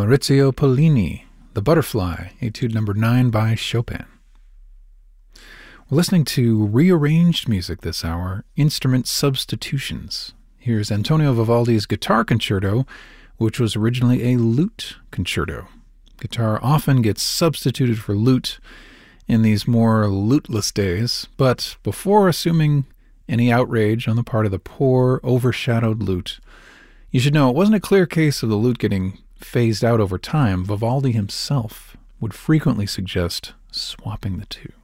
Maurizio Pollini, The Butterfly, Etude number 9 by Chopin. We're listening to rearranged music this hour, instrument substitutions. Here's Antonio Vivaldi's Guitar Concerto, which was originally a lute concerto. Guitar often gets substituted for lute in these more luteless days, but before assuming any outrage on the part of the poor, overshadowed lute, you should know it wasn't a clear case of the lute getting phased out over time. Vivaldi himself would frequently suggest swapping the two.